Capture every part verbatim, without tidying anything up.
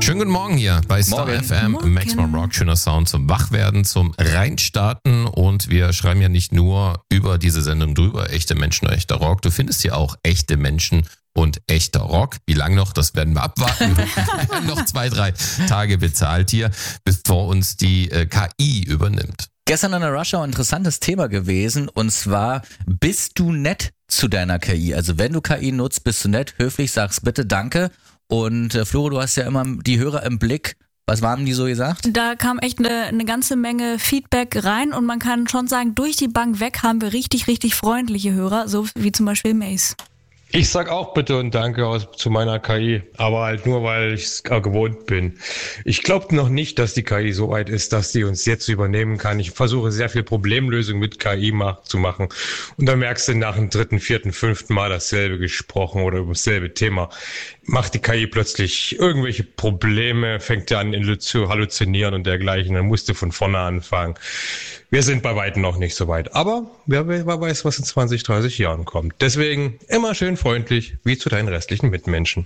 Schönen guten Morgen hier bei Star Morgen. F M, Morgen. Maximum Rock, schöner Sound zum Wachwerden, zum Reinstarten und wir schreiben ja nicht nur über diese Sendung drüber, echte Menschen und echter Rock, du findest hier auch echte Menschen und echter Rock. Wie lange noch, das werden wir abwarten. Wir haben noch zwei, drei Tage bezahlt hier, bevor uns die äh, K I übernimmt. Gestern an der Rush Hour ein interessantes Thema gewesen und zwar, bist du nett zu deiner K I? Also wenn du K I nutzt, bist du nett, höflich, sagst bitte danke. Und äh, Floro, du hast ja immer die Hörer im Blick. Was haben die so gesagt? Da kam echt eine, eine ganze Menge Feedback rein und man kann schon sagen, durch die Bank weg haben wir richtig, richtig freundliche Hörer, so wie zum Beispiel Mace. Ich sag auch bitte und danke aus, zu meiner K I, aber halt nur, weil ich es gewohnt bin. Ich glaube noch nicht, dass die K I so weit ist, dass sie uns jetzt übernehmen kann. Ich versuche sehr viel Problemlösung mit K I mach, zu machen und dann merkst du nach dem dritten, vierten, fünften Mal dasselbe gesprochen oder über dasselbe Thema. Macht die K I plötzlich irgendwelche Probleme, fängt an zu halluzinieren und dergleichen, dann musst du von vorne anfangen. Wir sind bei weitem noch nicht so weit, aber wer, wer weiß, was in zwanzig, dreißig Jahren kommt. Deswegen immer schön freundlich, wie zu deinen restlichen Mitmenschen.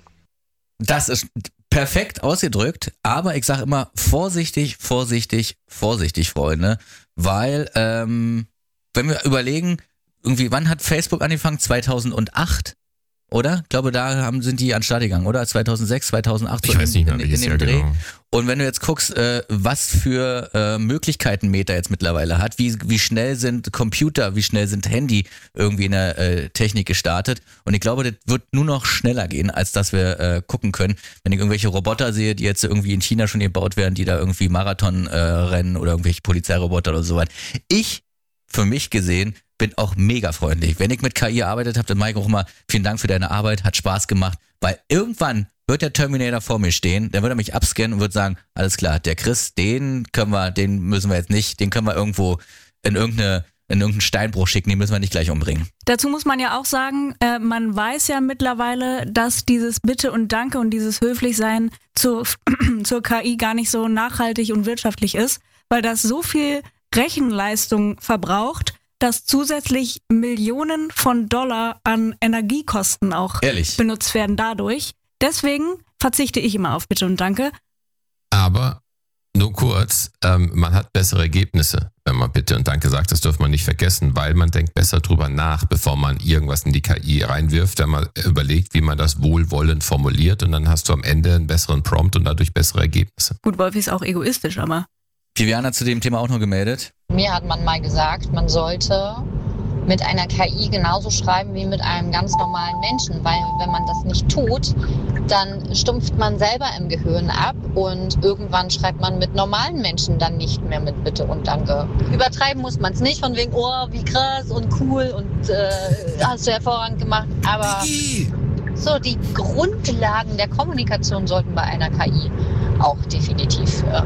Das ist perfekt ausgedrückt, aber ich sage immer vorsichtig, vorsichtig, vorsichtig, Freunde, weil ähm, wenn wir überlegen, irgendwie, wann hat Facebook angefangen? zweitausendacht? Oder? Ich glaube, da haben, sind die an den Start gegangen, oder? zweitausendsechs, zweitausendacht. Ich weiß nicht mehr, in, in, welches in Jahr dem Dreh. genau. Und wenn du jetzt guckst, äh, was für äh, Möglichkeiten Meta jetzt mittlerweile hat, wie, wie schnell sind Computer, wie schnell sind Handy irgendwie in der äh, Technik gestartet. Und ich glaube, das wird nur noch schneller gehen, als dass wir äh, gucken können. Wenn ich irgendwelche Roboter sehe, die jetzt irgendwie in China schon gebaut werden, die da irgendwie Marathon äh, rennen oder irgendwelche Polizeiroboter oder so weiter. Ich, für mich gesehen, bin auch mega freundlich. Wenn ich mit K I gearbeitet habe, dann Mike auch immer, vielen Dank für deine Arbeit, hat Spaß gemacht, weil irgendwann wird der Terminator vor mir stehen, dann wird er mich abscannen und wird sagen, alles klar, der Chris, den können wir, den müssen wir jetzt nicht, den können wir irgendwo in irgendeine in irgendeinen Steinbruch schicken, den müssen wir nicht gleich umbringen. Dazu muss man ja auch sagen, äh, man weiß ja mittlerweile, dass dieses Bitte und Danke und dieses Höflichsein zur, zur K I gar nicht so nachhaltig und wirtschaftlich ist, weil das so viel Rechenleistung verbraucht, dass zusätzlich Millionen von Dollar an Energiekosten auch Ehrlich? benutzt werden dadurch. Deswegen verzichte ich immer auf Bitte und Danke. Aber nur kurz, ähm, man hat bessere Ergebnisse, wenn man Bitte und Danke sagt. Das darf man nicht vergessen, weil man denkt besser drüber nach, bevor man irgendwas in die K I reinwirft, wenn man überlegt, wie man das wohlwollend formuliert und dann hast du am Ende einen besseren Prompt und dadurch bessere Ergebnisse. Gut, Wolfi ist auch egoistisch, aber... Viviana hat zu dem Thema auch noch gemeldet. Mir hat man mal gesagt, man sollte mit einer K I genauso schreiben wie mit einem ganz normalen Menschen, weil wenn man das nicht tut, dann stumpft man selber im Gehirn ab und irgendwann schreibt man mit normalen Menschen dann nicht mehr mit Bitte und Danke. Übertreiben muss man es nicht, von wegen, oh, wie krass und cool und äh, hast du hervorragend gemacht, aber so die Grundlagen der Kommunikation sollten bei einer K I auch definitiv äh,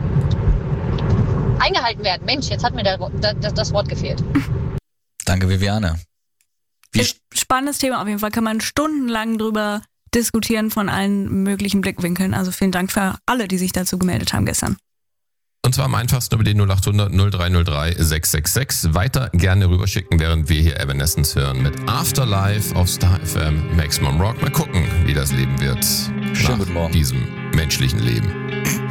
eingehalten werden. Mensch, jetzt hat mir der, der, das Wort gefehlt. Danke, Viviane. Wie Spannendes Thema auf jeden Fall. Kann man stundenlang drüber diskutieren von allen möglichen Blickwinkeln. Also vielen Dank für alle, die sich dazu gemeldet haben gestern. Und zwar am einfachsten über die null acht hundert null drei null drei sechs sechs sechs. Weiter gerne rüberschicken, während wir hier Evanescence hören mit Afterlife auf Star F M Maximum Rock. Mal gucken, wie das Leben wird Schönen nach guten Morgen. diesem menschlichen Leben.